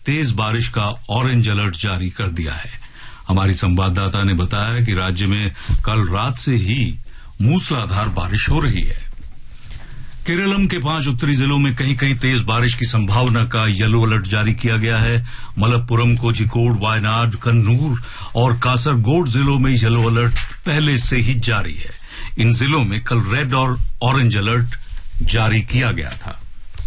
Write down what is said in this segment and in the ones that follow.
तेज बारिश का orange alert जारी कर दिया है। हमारी संवाददाता ने बताया कि राज्य में कल रात से ही मूसलाधार बारिश हो रही है। केरलम के 5 उत्तरी जिलों में कहीं कहीं तेज बारिश की संभावना का येलो अलर्ट जारी किया गया है। मलप्पुरम, कोझिकोड, वायनाड, कन्नूर और कासरगोड जिलों में येलो अलर्ट पहले से ही जारी है। इन जिलों में कल रेड और ऑरेंज अलर्ट जारी किया गया था।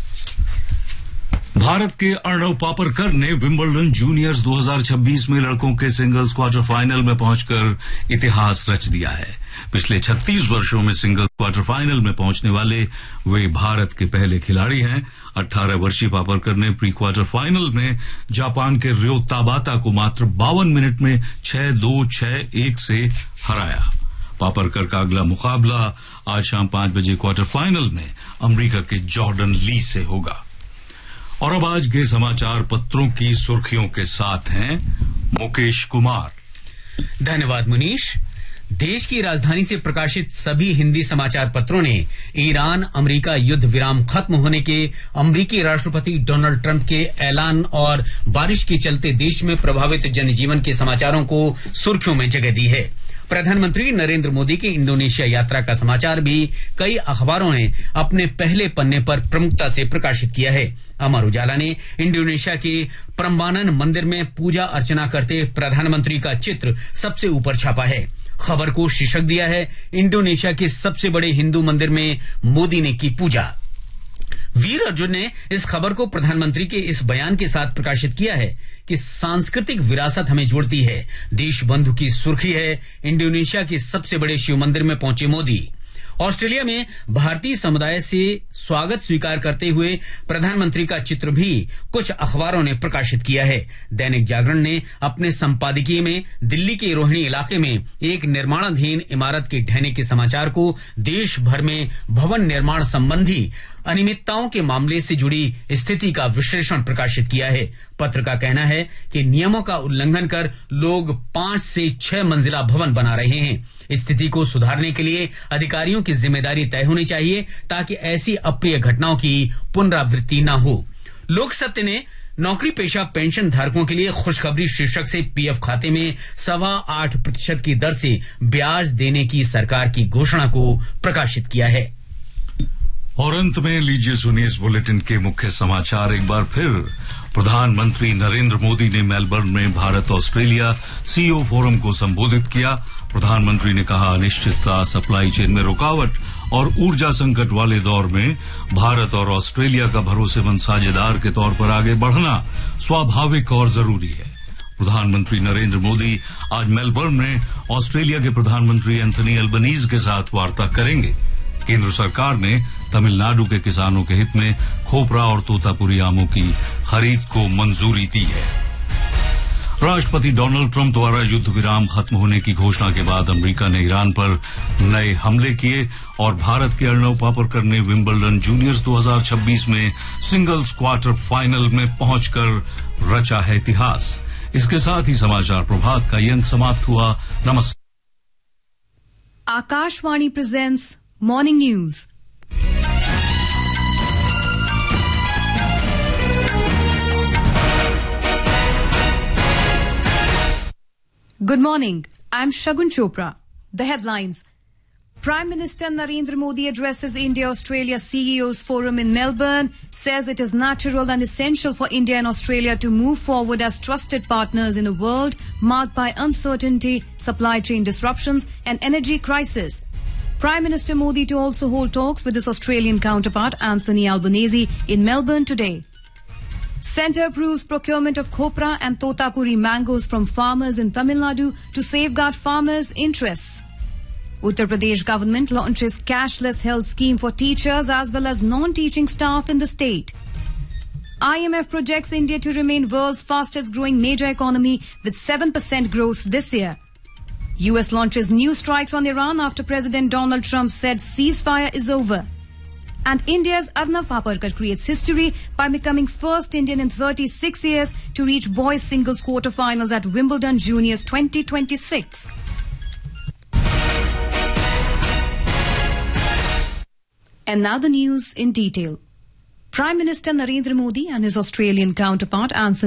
भारत के अर्णव पापरकर ने विंबलडन जूनियर्स 2026 में लड़कों के सिंगल्स क्वार्टर फाइनल में पहुंचकर इतिहास रच दिया है। पिछले 36 वर्षों में सिंगल्स क्वार्टर फाइनल में पहुंचने वाले वे भारत के पहले खिलाड़ी हैं। 18 वर्षीय पापरकर ने प्री क्वार्टर फाइनल में जापान के रियो ताबाता को मात्र 52 मिनट में 6-2, 6-1 से हराया। पापरकर का अगला मुकाबला आज शाम 5 बजे क्वार्टर फाइनल में अमेरिका के जॉर्डन ली से होगा। और अब आज के समाचार पत्रों की सुर्खियों के साथ हैं मुकेश कुमार। धन्यवाद मुनीश। देश की राजधानी से प्रकाशित सभी हिंदी समाचार पत्रों ने ईरान अमेरिका युद्ध विराम खत्म होने के अमेरिकी राष्ट्रपति डोनाल्ड ट्रंप के ऐलान और बारिश के चलते देश में प्रभावित जनजीवन के समाचारों को सुर्खियों में जगह दी है। प्रधानमंत्री नरेंद्र मोदी की इंडोनेशिया यात्रा का समाचार भी कई अखबारों ने अपने पहले पन्ने पर प्रमुखता से प्रकाशित किया है। अमर उजाला ने इंडोनेशिया के प्रम्बानन मंदिर में पूजा अर्चना करते प्रधानमंत्री का चित्र सबसे ऊपर छापा है। खबर को शीर्षक दिया है, इंडोनेशिया के सबसे बड़े हिंदू मंदिर में मोदी ने की पूजा। वीर अर्जुन ने इस खबर को प्रधानमंत्री के इस बयान के साथ प्रकाशित किया है कि सांस्कृतिक विरासत हमें जोड़ती है। देश बंधु की सुर्खी है, इंडोनेशिया के सबसे बड़े शिव मंदिर में पहुंचे मोदी। ऑस्ट्रेलिया में भारतीय समुदाय से स्वागत स्वीकार करते हुए प्रधानमंत्री का चित्र भी कुछ अखबारों ने प्रकाशित किया है। दैनिक जागरण ने अपने संपादकीय में दिल्ली के रोहिणी इलाके में एक निर्माणाधीन इमारत के ढहने के समाचार को देश भर में भवन निर्माण संबंधी अनियमितताओं के मामले से जुड़ी स्थिति का विश्लेषण प्रकाशित किया है। पत्र का कहना है कि नियमों का उल्लंघन कर लोग 5 से 6 मंजिला भवन बना रहे हैं। स्थिति को सुधारने के लिए अधिकारियों की जिम्मेदारी तय होनी चाहिए ताकि ऐसी अप्रिय घटनाओं की पुनरावृत्ति न हो। लोक सत्य ने नौकरी पेशा पेंशन धारकों के लिए खुशखबरी शीर्षक से पीएफ खाते में 8.25% की दर से ब्याज देने की सरकार की घोषणा को प्रकाशित किया है। और अंत में लीजिए सुनिए इस बुलेटिन के मुख्य समाचार एक बार फिर। प्रधानमंत्री नरेंद्र मोदी ने मेलबर्न में भारत ऑस्ट्रेलिया सीईओ फोरम को संबोधित किया। प्रधानमंत्री ने कहा, अनिश्चितता, सप्लाई चेन में रुकावट और ऊर्जा संकट वाले दौर में भारत और ऑस्ट्रेलिया का भरोसेमंद साझेदार के तौर पर आगे बढ़ना स्वाभाविक और जरूरी है। प्रधानमंत्री नरेंद्र मोदी आज मेलबर्न में ऑस्ट्रेलिया के प्रधानमंत्री एंथनी एल्बनीज के साथ वार्ता करेंगे। केंद्र सरकार ने तमिलनाडु के किसानों के हित में खोपरा और तोतापुरी आमों की खरीद को मंजूरी दी है। राष्ट्रपति डोनाल्ड ट्रंप द्वारा युद्ध विराम खत्म होने की घोषणा के बाद अमेरिका ने ईरान पर नए हमले किए और भारत के अर्णव पापरकर ने विंबलडन जूनियर्स 2026 में सिंगल्स क्वार्टर फाइनल में पहुंचकर रचा है इतिहास। इसके साथ ही समाचार प्रभात का ये अंक समाप्त हुआ। नमस्कार। Akashvani presents morning news. Good morning. I'm Shagun Chopra. The headlines. Prime Minister Narendra Modi addresses India-Australia CEOs Forum in Melbourne, says it is natural and essential for India and Australia to move forward as trusted partners in a world marked by uncertainty, supply chain disruptions and energy crisis. Prime Minister Modi to also hold talks with his Australian counterpart Anthony Albanese in Melbourne today. Centre approves procurement of copra and totapuri mangoes from farmers in Tamil Nadu to safeguard farmers' interests. Uttar Pradesh government launches cashless health scheme for teachers as well as non-teaching staff in the state. IMF projects India to remain world's fastest growing major economy with 7% growth this year. US launches new strikes on Iran after President Donald Trump said ceasefire is over. And India's Arnav Paparkar creates history by becoming first Indian in 36 years to reach boys singles quarterfinals at Wimbledon Juniors 2026. And now the news in detail. Prime Minister Narendra Modi and his Australian counterpart Anthony